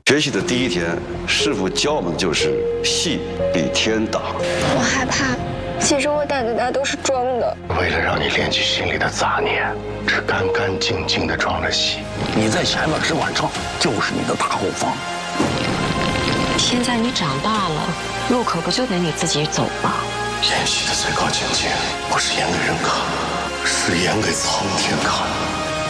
学习的第一天，师傅教我们就是戏比天大。 我害怕，其实我胆子大都是装的。 为了让你练起心里的杂念，只干干净净的装了戏。 你在前面是晚上，就是你的大后方。 现在你长大了，路可不就得你自己走吗？ 演戏的最高境界，不是演给人看，是演给苍天看。